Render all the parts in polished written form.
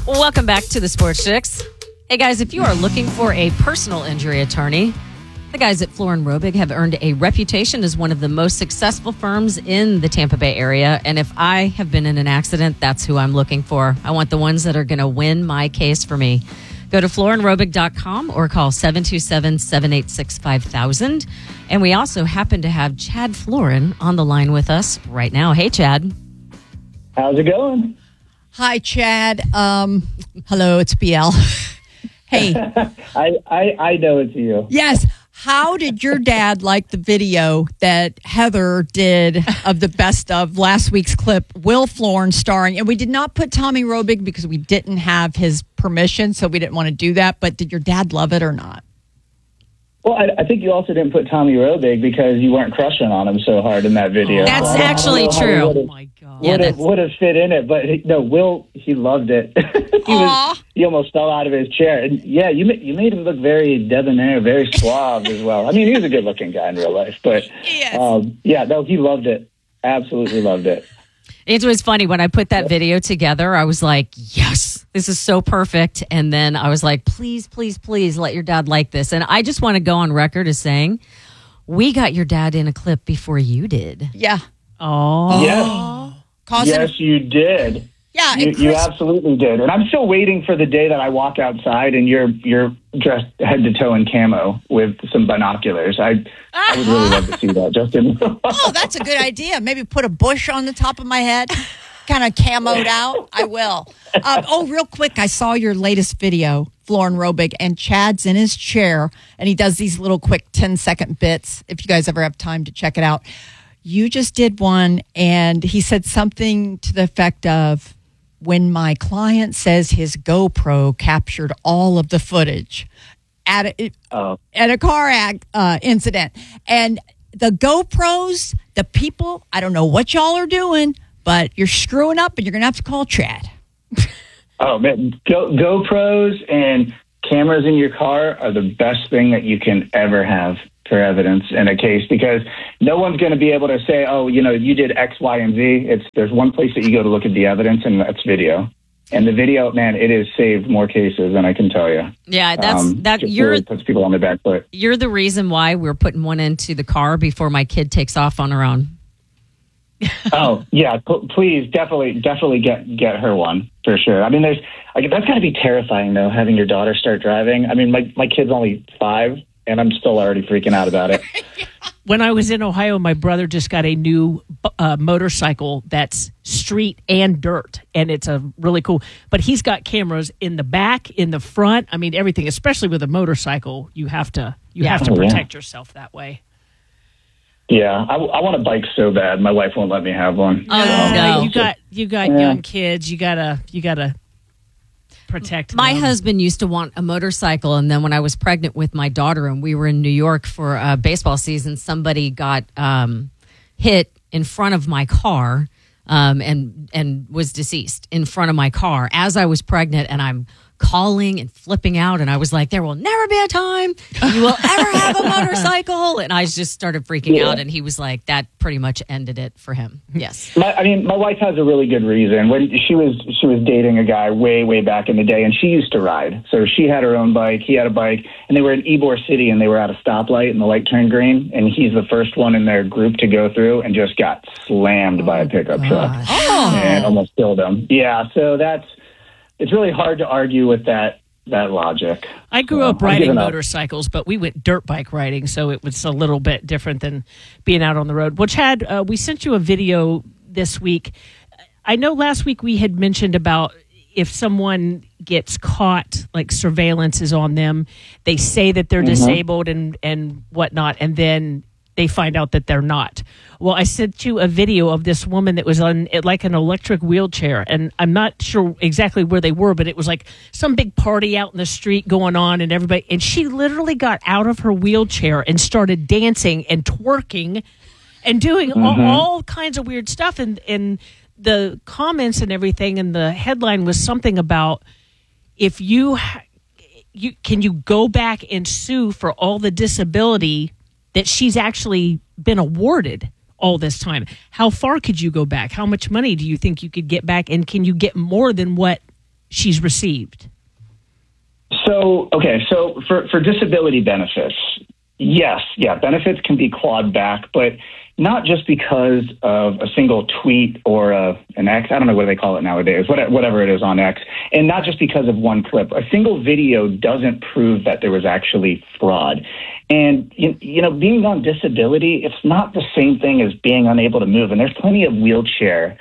Welcome back to the Sports Chicks. Hey guys, if you are looking for a personal injury attorney, the guys at Floor & Robig have earned a reputation as one of the most successful firms in the Tampa Bay area. And if I have been in an accident, that's who I'm looking for. I want the ones that are going to win my case for me. Go to floorandraubig.com or call 727-786-5000. And we also happen to have Chad Florin on the line with us right now. Hey, Chad. How's it going? Hi, Chad. Hello, it's BL. Hey. I know it's you. Yes. How did your dad like the video that Heather did of the best of last week's clip, Will Florin starring? And we did not put Tommy Robig because we didn't have his permission, so we didn't want to do that. But did your dad love it or not? Well, I think you also didn't put Tommy Robig because you weren't crushing on him so hard in that video. That's actually true. Oh, my God. Would have fit in it, but no, Will, he loved it. He almost fell out of his chair. And yeah, you made him look very debonair, very suave as well. I mean, he was a good-looking guy in real life, but Yes. He loved it. Absolutely loved it. It was funny when I put that video together. I was like, yes, this is so perfect. And then I was like, please, please, please let your dad like this. And I just want to go on record as saying, we got your dad in a clip before you did. Yeah. Oh. Yes, you did. Yeah. You absolutely did. And I'm still waiting for the day that I walk outside and you're dressed head to toe in camo with some binoculars. I would really love to see that, Justin. Oh, that's a good idea. Maybe put a bush on the top of my head, kind of camoed out. I will. Real quick, I saw your latest video, Floor & Robig, and Chad's in his chair, and he does these little quick 10-second bits, if you guys ever have time to check it out. You just did one, and he said something to the effect of, when my client says his GoPro captured all of the footage at a car incident. And the GoPros, the people, I don't know what y'all are doing, but you're screwing up and you're going to have to call Chad. Oh, man. GoPros and cameras in your car are the best thing that you can ever have for evidence in a case, because no one's going to be able to say, oh, you did X, Y, and Z. There's one place that you go to look at the evidence, and that's video. And the video, man, it has saved more cases than I can tell you. Yeah, really puts people on their back foot. You're the reason why we're putting one into the car before my kid takes off on her own. Oh, yeah. Please, definitely get her one for sure. I mean, that's got to be terrifying, though, having your daughter start driving. I mean, my kid's only 5. And I'm still already freaking out about it. When I was in Ohio, my brother just got a new motorcycle that's street and dirt, and it's a really cool. But he's got cameras in the back, in the front. I mean, everything. Especially with a motorcycle, you have to protect yourself that way. Yeah, I want a bike so bad. My wife won't let me have one. Oh no, you got young kids. You gotta protect my them. husband used to want a motorcycle, and then when I was pregnant with my daughter and we were in New York for a baseball season, somebody got hit in front of my car and was deceased in front of my car as I was pregnant, and I'm calling and flipping out, and I was like, there will never be a time you will ever have a motorcycle, and I just started freaking out, and he was like, that pretty much ended it for him. Yes. My wife has a really good reason. When she was dating a guy way back in the day, and she used to ride, so she had her own bike, he had a bike, and they were in Ybor City, and they were at a stoplight, and the light turned green, and he's the first one in their group to go through, and just got slammed by a pickup truck and almost killed him. Yeah, so it's really hard to argue with that logic. I grew up riding motorcycles, but we went dirt bike riding, so it was a little bit different than being out on the road. Well, Chad, we sent you a video this week. I know last week we had mentioned about if someone gets caught, like surveillance is on them, they say that they're disabled and whatnot, and then they find out that they're not. Well, I sent you a video of this woman that was on like an electric wheelchair, and I'm not sure exactly where they were, but it was like some big party out in the street going on, and she literally got out of her wheelchair and started dancing and twerking and doing all kinds of weird stuff, and the comments and everything, and the headline was something about if you can you go back and sue for all the disability that she's actually been awarded all this time. How far could you go back? How much money do you think you could get back? And can you get more than what she's received? So for disability benefits, yes, benefits can be clawed back, but not just because of a single tweet or an X. I don't know what they call it nowadays, whatever it is on X, and not just because of one clip. A single video doesn't prove that there was actually fraud. And, being on disability, it's not the same thing as being unable to move. And there's plenty of wheelchair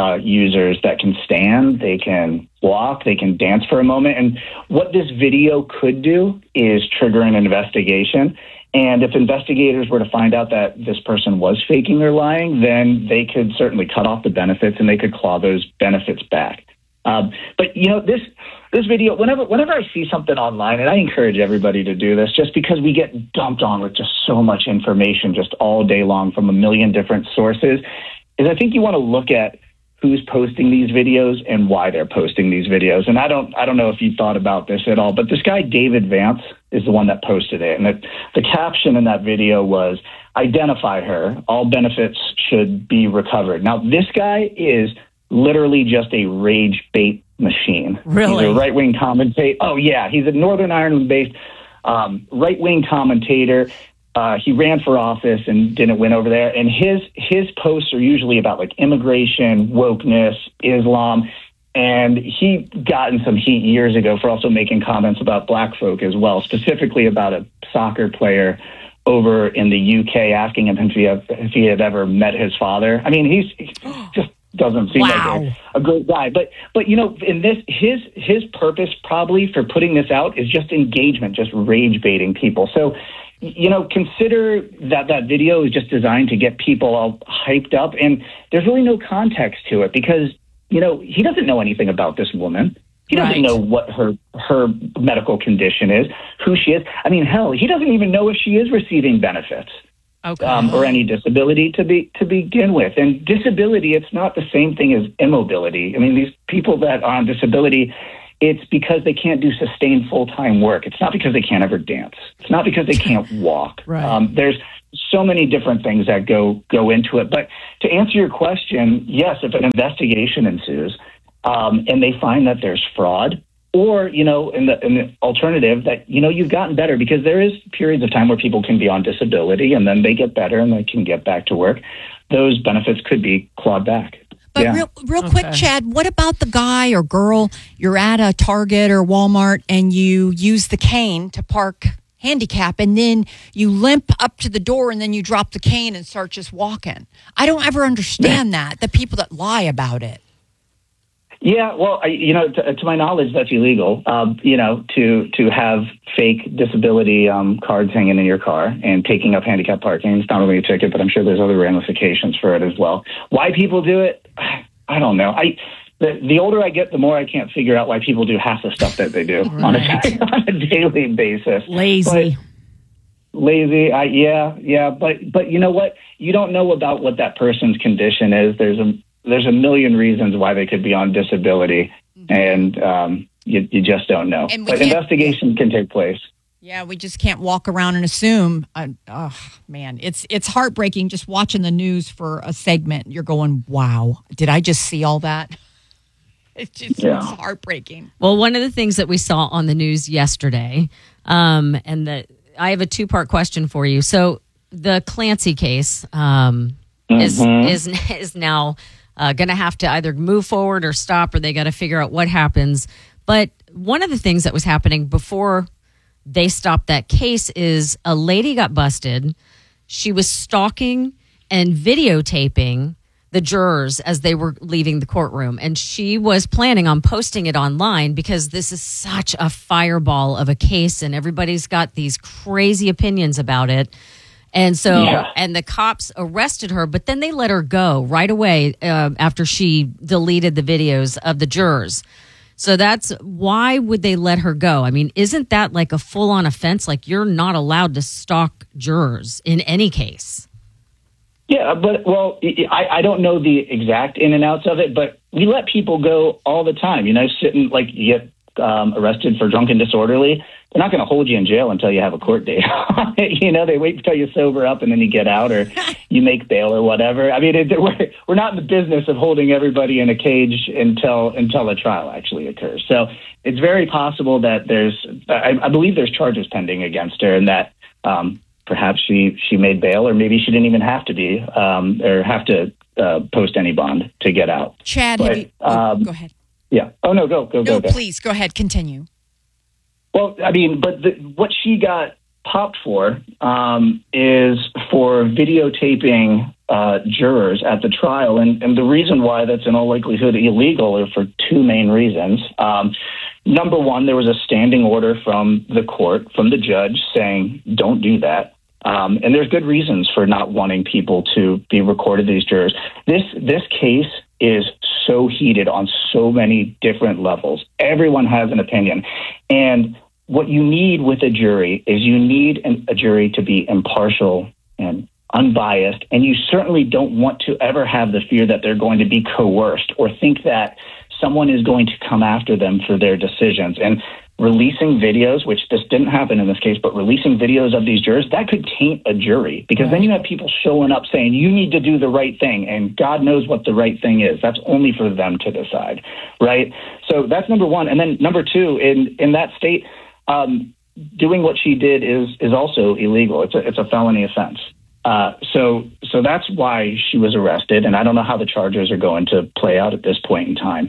users that can stand, they can walk, they can dance for a moment. And what this video could do is trigger an investigation. And if investigators were to find out that this person was faking or lying, then they could certainly cut off the benefits and they could claw those benefits back. But this video, whenever I see something online, and I encourage everybody to do this, just because we get dumped on with just so much information just all day long from a million different sources, is I think you want to look at who's posting these videos and why they're posting these videos. And I don't know if you thought about this at all, but this guy, David Vance, is the one that posted it. And the caption in that video was, "Identify her. All benefits should be recovered." Now, this guy is literally just a rage bait machine. Really? He's a right-wing commentator. Oh, yeah. He's a Northern Ireland-based right-wing commentator. He ran for office and didn't win over there. And his posts are usually about like immigration, wokeness, Islam. And he got in some heat years ago for also making comments about black folk as well, specifically about a soccer player over in the UK, asking him if he had ever met his father. I mean, he just doesn't seem like a good guy. But in this, his purpose probably for putting this out is just engagement, just rage baiting people. So, consider that video is just designed to get people all hyped up, and there's really no context to it because, he doesn't know anything about this woman. He doesn't know what her medical condition is, who she is. I mean, hell, he doesn't even know if she is receiving benefits or any disability to begin with. And disability, it's not the same thing as immobility. I mean, these people that are on disability, it's because they can't do sustained full-time work. It's not because they can't ever dance. It's not because they can't walk. There's so many different things that go into it. But to answer your question, yes, if an investigation ensues and they find that there's fraud, or, in the alternative that, you've gotten better, because there is periods of time where people can be on disability and then they get better and they can get back to work, those benefits could be clawed back. But real quick, Chad, what about the guy or girl, you're at a Target or Walmart and you use the cane to park handicap and then you limp up to the door and then you drop the cane and start just walking? I don't ever understand that, the people that lie about it. Yeah, well, to my knowledge, that's illegal, to have fake disability cards hanging in your car and taking up handicap parking. It's not only a ticket, but I'm sure there's other ramifications for it as well. Why people do it, I don't know. The older I get, the more I can't figure out why people do half the stuff that they do on a daily basis. Lazy. Yeah. But you know what? You don't know about what that person's condition is. There's a million reasons why they could be on disability, and you just don't know. But investigation can take place. Yeah, we just can't walk around and assume. Man, it's heartbreaking just watching the news for a segment. You're going, wow, did I just see all that? It's heartbreaking. Well, one of the things that we saw on the news yesterday, and that I have a two-part question for you. So the Clancy case is now going to have to either move forward or stop, or they got to figure out what happens. But one of the things that was happening before they stopped that case is a lady got busted. She was stalking and videotaping the jurors as they were leaving the courtroom. And she was planning on posting it online because this is such a fireball of a case and everybody's got these crazy opinions about it. And so, and the cops arrested her, but then they let her go right away after she deleted the videos of the jurors. So why would they let her go? I mean, isn't that like a full-on offense? Like, you're not allowed to stalk jurors in any case. Yeah, but, I don't know the exact in and outs of it, but we let people go all the time. Sitting, like, you get arrested for drunk and disorderly, they're not going to hold you in jail until you have a court date. They wait until you sober up and then you get out or you make bail or whatever. I mean, we're not in the business of holding everybody in a cage until a trial actually occurs. So it's very possible that I believe there's charges pending against her, and that perhaps she made bail, or maybe she didn't even have to be or have to post any bond to get out. Chad, but, go ahead. Yeah. Oh, no, go. No, please, go ahead. Continue. Well, I mean, but what she got popped for is for videotaping jurors at the trial. And the reason why that's in all likelihood illegal are for two main reasons. Number one, there was a standing order from the court, from the judge, saying, don't do that. And there's good reasons for not wanting people to be recorded, these jurors. This case is so heated on so many different levels. Everyone has an opinion. And what you need with a jury is you need a jury to be impartial and unbiased. And you certainly don't want to ever have the fear that they're going to be coerced or think that someone is going to come after them for their decisions. And releasing videos, which this didn't happen in this case, but releasing videos of these jurors, that could taint a jury, because then you have people showing up saying, you need to do the right thing, and God knows what the right thing is. That's only for them to decide, right? So that's number one. And then number two, in that state, doing what she did is also illegal. It's a felony offense. So that's why she was arrested, and I don't know how the charges are going to play out at this point in time.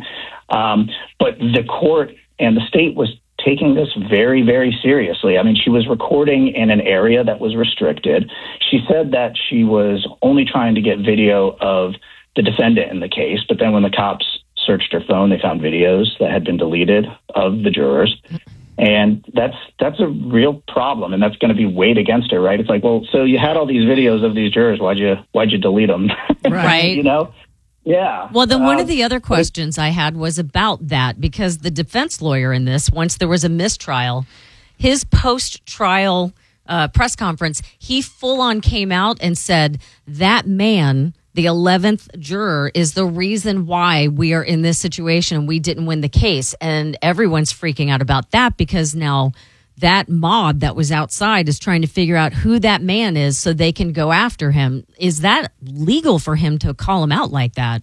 But the court and the state was taking this very, very seriously. I mean, she was recording in an area that was restricted. She said that she was only trying to get video of the defendant in the case, but then when the cops searched her phone, they found videos that had been deleted of the jurors. And that's a real problem, and that's going to be weighed against her, right? It's like, well, so you had all these videos of these jurors. Why'd you delete them? Right. Yeah. Well, then one of the other questions I had was about that, because the defense lawyer in this, once there was a mistrial, his post-trial press conference, he full on came out and said that man, the 11th juror, is the reason why we are in this situation. We didn't win the case. And everyone's freaking out about that, because now that mob that was outside is trying to figure out who that man is so they can go after him. Is that legal for him to call him out like that?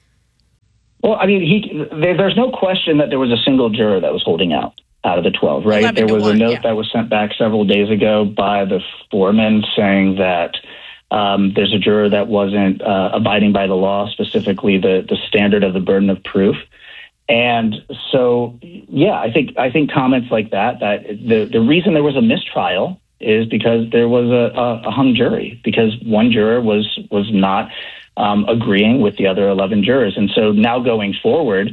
Well, I mean, there's no question that there was a single juror that was holding out of the 12, right? There was a note that was sent back several days ago by the foreman saying that there's a juror that wasn't abiding by the law, specifically the standard of the burden of proof. And so, yeah, I think comments like that the reason there was a mistrial is because there was a hung jury, because one juror was not agreeing with the other 11 jurors. And so now going forward,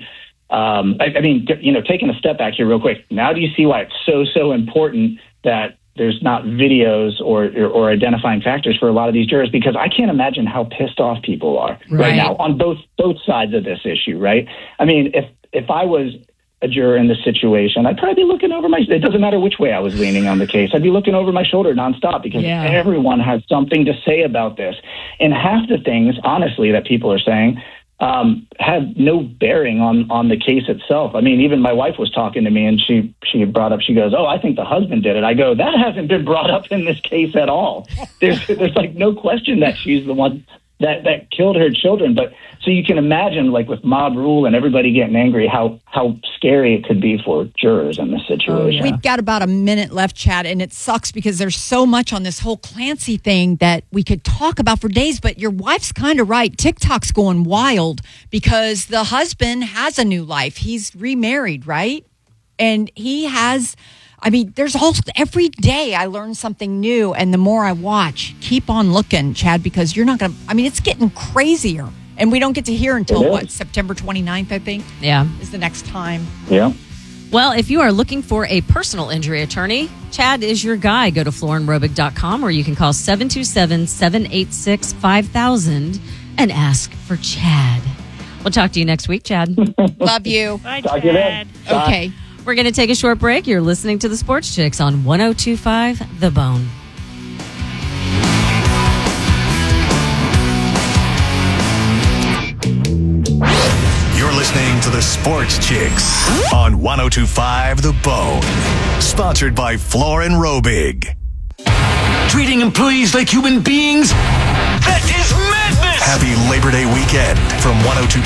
I mean, taking a step back here real quick, now do you see why it's so important that there's not videos or identifying factors for a lot of these jurors? Because I can't imagine how pissed off people are right now on both sides of this issue, right? I mean, if I was a juror in this situation, I'd probably be looking over it doesn't matter which way I was leaning on the case. I'd be looking over my shoulder nonstop, because everyone has something to say about this. And half the things, honestly, that people are saying have no bearing on the case itself. I mean, even my wife was talking to me, and she brought up, she goes, "Oh, I think the husband did it." I go, "That hasn't been brought up in this case at all." There's like no question that she's the one that killed her children. But so you can imagine, like with mob rule and everybody getting angry, how scary it could be for jurors in this situation. We've got about a minute left, Chad, and it sucks because there's so much on this whole Clancy thing that we could talk about for days. But your wife's kind of right. TikTok's going wild because the husband has a new life. He's remarried, right? And he has... I mean, every day I learn something new, and the more I watch, keep on looking, Chad, because you're not going to, I mean, it's getting crazier, and we don't get to hear until, September 29th, I think? Yeah. Is the next time. Yeah. Well, if you are looking for a personal injury attorney, Chad is your guy. Go to florinrobic.com, or you can call 727-786-5000 and ask for Chad. We'll talk to you next week, Chad. Love you. Bye, Talk to you then. Chad. Bye. Okay. We're going to take a short break. You're listening to the Sports Chicks on 102.5 The Bone. You're listening to the the Sports Chicks on 102.5 The Bone. Sponsored by Florin Robig. Treating employees like human beings? That is madness! Happy Labor Day weekend from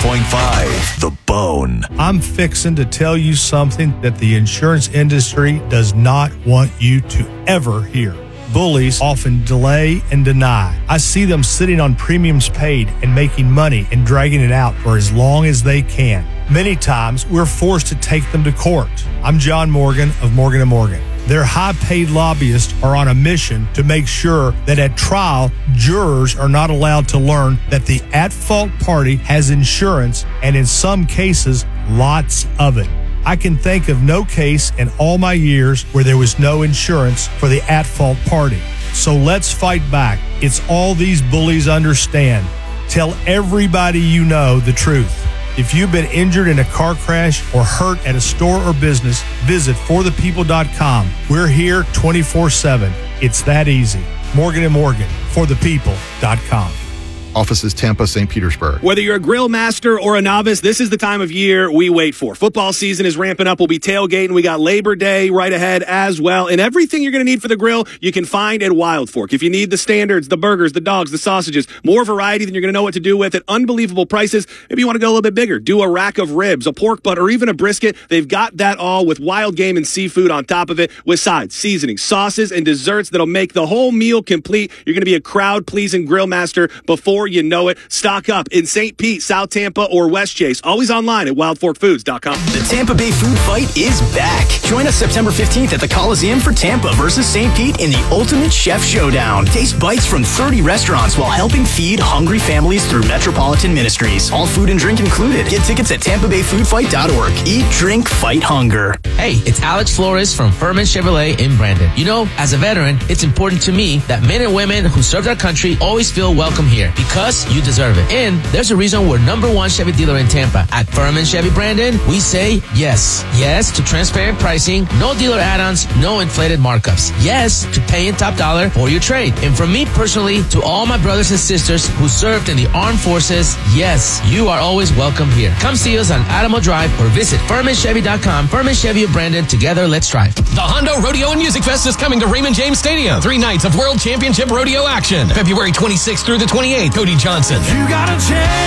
102.5 The Bone. I'm fixing to tell you something that the insurance industry does not want you to ever hear. Bullies often delay and deny. I see them sitting on premiums paid and making money and dragging it out for as long as they can. Many times, we're forced to take them to court. I'm John Morgan of Morgan & Morgan. Their high-paid lobbyists are on a mission to make sure that at trial, jurors are not allowed to learn that the at-fault party has insurance, and in some cases, lots of it. I can think of no case in all my years where there was no insurance for the at-fault party. So let's fight back. It's all these bullies understand. Tell everybody you know the truth. If you've been injured in a car crash or hurt at a store or business, visit forthepeople.com. We're here 24/7. It's that easy. Morgan & Morgan, forthepeople.com. Offices Tampa, St. Petersburg. Whether you're a grill master or a novice, this is the time of year we wait for. Football season is ramping up. We'll be tailgating. We got Labor Day right ahead as well. And everything you're going to need for the grill, you can find at Wild Fork. If you need the standards, the burgers, the dogs, the sausages, more variety than you're going to know what to do with at unbelievable prices. Maybe you want to go a little bit bigger. Do a rack of ribs, a pork butt, or even a brisket. They've got that all with wild game and seafood on top of it with sides, seasonings, sauces, and desserts that'll make the whole meal complete. You're going to be a crowd-pleasing grill master before you know it. Stock up in St. Pete, South Tampa, or West Chase. Always online at wildforkfoods.com. The Tampa Bay Food Fight is back. Join us September 15th at the Coliseum for Tampa versus St. Pete in the Ultimate Chef Showdown. Taste bites from 30 restaurants while helping feed hungry families through Metropolitan Ministries. All food and drink included. Get tickets at tampabayfoodfight.org. Eat, drink, fight hunger. Hey, it's Alex Flores from Furman Chevrolet in Brandon. You know, as a veteran, it's important to me that men and women who serve our country always feel welcome here because you deserve it. And there's a reason we're #1 Chevy dealer in Tampa. At Furman Chevy Brandon, we say yes. Yes to transparent pricing, no dealer add-ons, no inflated markups. Yes to paying top dollar for your trade. And from me personally to all my brothers and sisters who served in the armed forces, yes, you are always welcome here. Come see us on Alamo Drive or visit FurmanChevy.com. Furman Chevy of Brandon. Together, let's drive. The Hondo Rodeo and Music Fest is coming to Raymond James Stadium. 3 nights of World Championship Rodeo action. February 26th through the 28th. Cody Johnson. You got a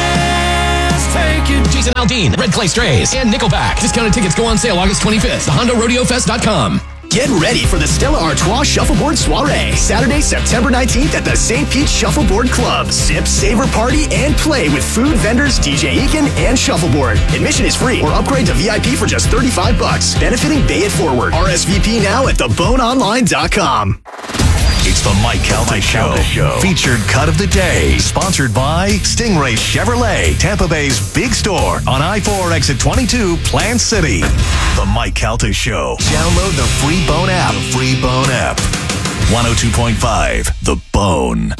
chance, take it. Jason Aldean, Red Clay Strays, and Nickelback. Discounted tickets go on sale August 25th. TheHondoRodeoFest.com. Get ready for the Stella Artois Shuffleboard Soiree, Saturday, September 19th at the St. Pete Shuffleboard Club. Sip, savor, party, and play with food vendors DJ Eakin and Shuffleboard. Admission is free or upgrade to VIP for just $35, benefiting Bay It Forward. RSVP now at theboneonline.com. It's the Mike Calta Show. Featured cut of the day. Sponsored by Stingray Chevrolet, Tampa Bay's big store on I-4 exit 22, Plant City. The Mike Calta Show. Download the free Bone app. 102.5 The Bone.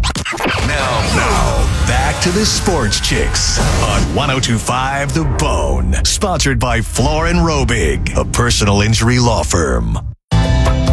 Now, back to the Sports Chicks on 102.5 The Bone. Sponsored by Florin Robig, a personal injury law firm.